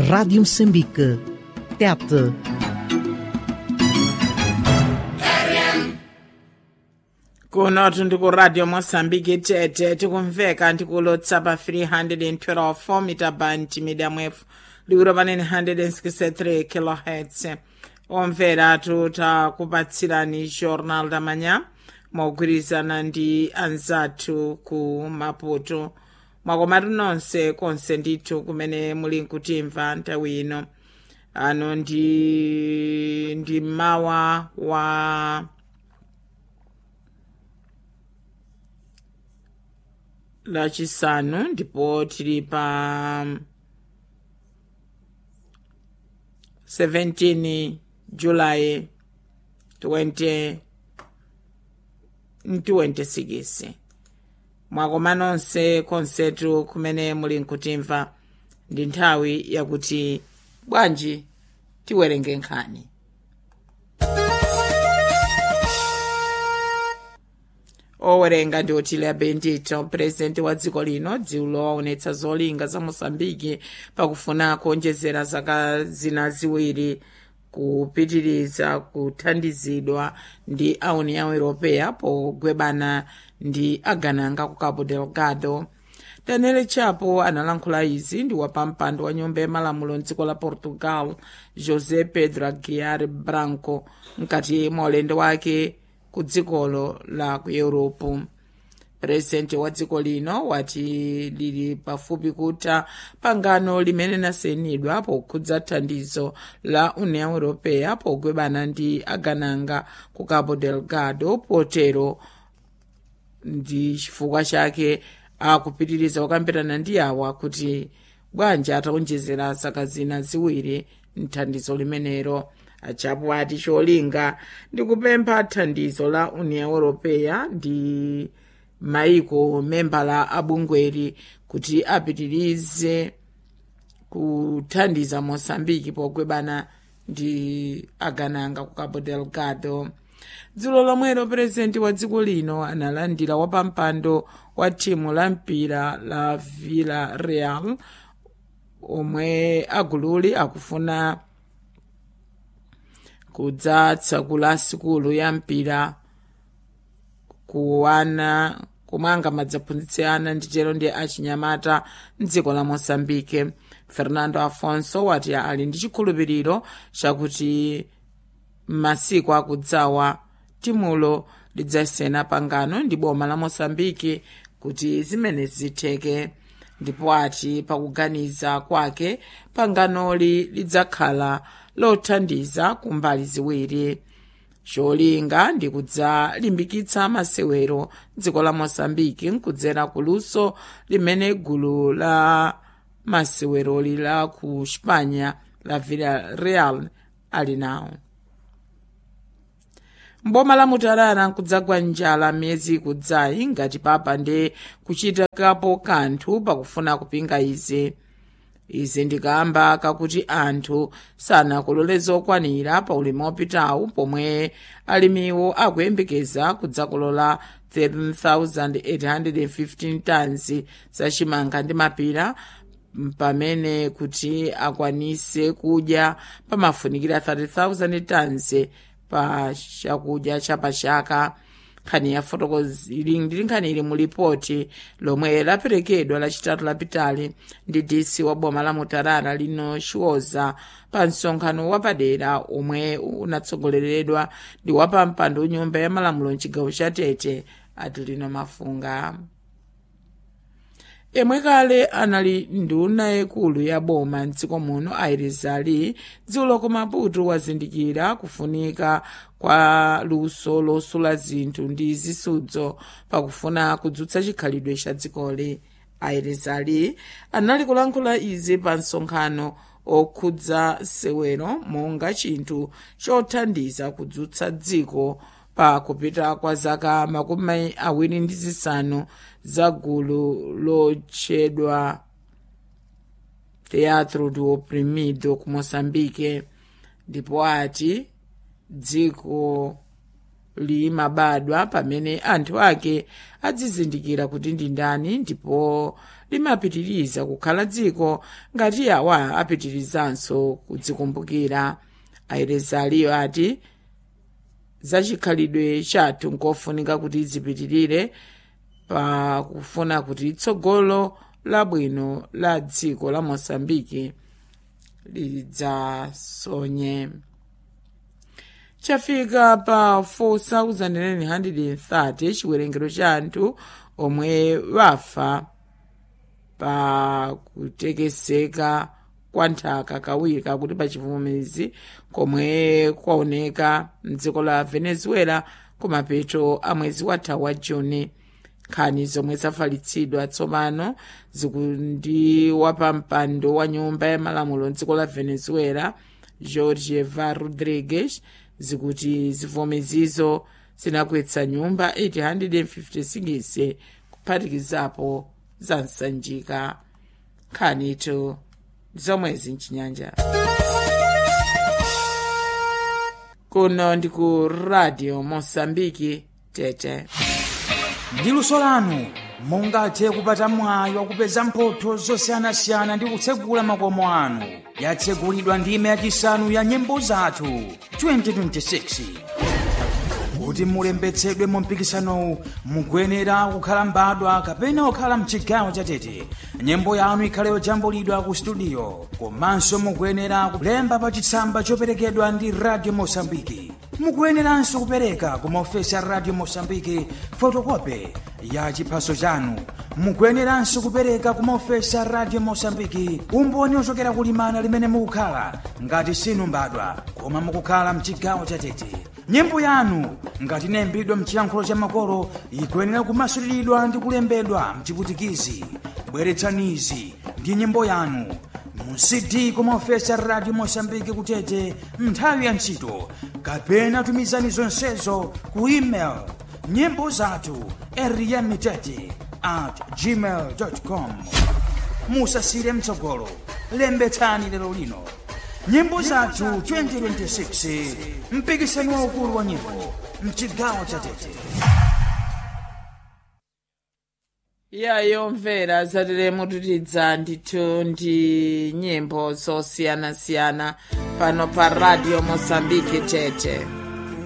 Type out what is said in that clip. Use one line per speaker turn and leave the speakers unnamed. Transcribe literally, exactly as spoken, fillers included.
Rádio Moçambique. Tete.
kunotu ndiku radio Mozambique Tete tikumveka ndikulotsa pa three twelve mita band medium wave liwiro panene one hundred sixty-three kilohertz. Omvera tutakupatsirani journal da manhã mogwirizana ndi anzathu ku Maputo. Mwakomatu nonse konse ndithu kumene muli nkutimva nthawi ino. Ano ndi ndi mawa wa lachisanu ndipo tili pa seventeen July twenty twenty-six. Mwakoma nonse konsetu kumene muli nkutimva ndi nthawi yakuti bwanji tiwerenge nkhani. Owerenga ndi Otile Bendito. Presidenti wa dziko lino dzulo waonetsa zolinga za Mozambique pakufuna kuonjezera zaka zina ziwiri kupitiriza kuthandizidwa ndi a União Europeia pogwebana ndi agananga ku Cabo Delgado. Daniel Chapo analankhula izi ndi wapampando wa nyumba ya malamulo mdziko la Portugal José Pedro Aguiar Branco mkati mwa ulendo wake ku dzikolo la ku Europe. Presidenti wa dziko lino wati lili pafupi kutha pangano limene linasainidwa pokhudza thandizo la União Europeia pogwebana ndi agananga ku Cabo Delgado. Potero ndi chifukwa chake akupitiriza kukambirana ndi awa kuti bwanji ataonjezera zaka zina ziwiri mthandizo limenero. Achapo ati cholinga ndi kupempha thandizo la União Europeia ndi maiko membala abungweri kuti apitirize kuthandiza Mozambique pogwebana ndi agananga ku Cabo Delgado. Dzulo lomwelo presidenti wa dziko lino analandira wapampando wa thimu la mpira la Villarreal omwe agululi akufuna kudzatsa kula sikulu ya mpira kuwana kumanga madzaphunzitse ana nditero ndi achinyamata mdziko la Mozambique. Fernando Afonso wati ali ndi chikhulupiriro chakuti masiku akudzawa timulo lidzasena pangano ndi boma la Mozambique kuti zimene zitheke. Ndipo ati pakuganiza kwake panganoli lidzakhala lothandiza kumbali ziwiri. Cholinga ndi kudzalimbikitsa masewero dziko la Mozambique nkudzera kuluso limene gulu la masewero lila ku Spanya la Villarreal ali nawo. Mboma la Mutarara nkudzagwa njala miyezi ikudzayi ngati papa ndi kuchitikapo kanthu pakufuna kupinga izi. Izi ndikamba kakuti anthu sanakolole zokwanira pa ulimi wopitawu pomwe alimiwo akuyembekeza kudzakolola thirteen thousand eight hundred fifteen tons zachimanga ndi mapira pamene kuti akwanise kudya pamafunikira thirty thousand tons pa chakudya chapachaka. Nkhani ya fotokozili ndi nkhani ili mu lipoti lomwe laperekedwa lachitatu lapitali ndi D C wa boma la Mutarara lino Chiwoza pa msonkhano wapadera omwe unatsogoleredwa ndi wapampando nyumba ya malamulo mchigawo cha Tete Adelino Mafunga. Emwe kale anali nduna yakulu ya boma mdziko muno Airizali dzulo ku Maputo wazindikira kufunika kwa luso losula zinthu ndi zisudzo pakufuna kudzutsa chikhalidwe cha dzikoli. Airizali anali kulankhula izi pa msonkhano okhudza sewero monga chinthu chothandiza kudzutsa dziko pa kupita kwa zaka makumi awiri ndi zisanu za gulu lotchedwa Teatro do Oprimido ku Mozambique. Ndipo ati dziko limabadwa pamene anthu ake adzizindikira kuti ndi ndani ndipo limapitiriza kukhala dziko ngati awa apitirizanso kudzikumbukira. Airezaliyo ati zachikhalidwe chathu nkofunika kuti zipitirire pa kufuna kuti tsogolo labwino la dziko la Mosambiki lidzasonye. Chafika pa four thousand nine hundred thirty chiwerengero cha anthu omwe wafa pa kutekeseka kwa nthaka kawiri kakuti pa chivomezi komwe kwaoneka mdziko la Venezuela kumapeto a mwezi watha wa Juni. Nkhani zomwe zafalitsidwa tsopano zikundi wapampando wa nyumba ya malamulo mdziko la Venezuela Jorge Eva Rodrigues zikuti zivomezizo zinakwetsa nyumba eight hundred fifty-six kuphatikizapo za nsanjika. Nkhani ito zomwezi mchinyanja. Kuno ndi ku Radio Mosambiki Tete.
Ndi luso lanu mungathe kupata mwayi wakupeza mphotho zosiyanasiyana ndi kutsegula makomo anu. Yatsegulidwa ndime yachisanu ya nyimbo zathu twenty twenty-six. Kuti mulembetsedwe mu mpikisanowu mukuyenera kukhala mbadwa kapena kukhala mchigawo cha Tete. Nyimbo yanu ikhale yojambulidwa ku studio. Komanso mukuyenera kulemba pa chitsamba choperekedwa ndi Radio Mosambiki. Mukuyeneranso kupereka ku maofesi a Radio Mosambiki fotokopi ya chiphaso chanu. Mukuyeneranso kupereka ku maofesi a Radio Mosambiki umboni ochokera kulimana limene mukukhala ngati sinu mbadwa koma mukukhala mchigawo cha Tete. Nyimbo yanu ngati inayimbidwa mchiyankhulo cha makolo ikuyenera kumasuliridwa ndi kulembedwa mchiputikizi. Bweretsanizi ndi nyimbo yanu mu C D ku maofesi a Radio Mosambiki kutete nthawi ya ntchito kapena tumizani zonsezo ku email nyimbo zathu eriyamitete at gmail dot com. Musasire mtsogolo, lembetsani lero lino. Nyimbo zathu twenty twenty-six mpikisano waukulu wa nyimbo mchigawo cha Tete.
Yayo mvera zateremu tutidza ndithu ndi nyimbo zosiyanasiyana pano pa Radio Mosambiki Tete.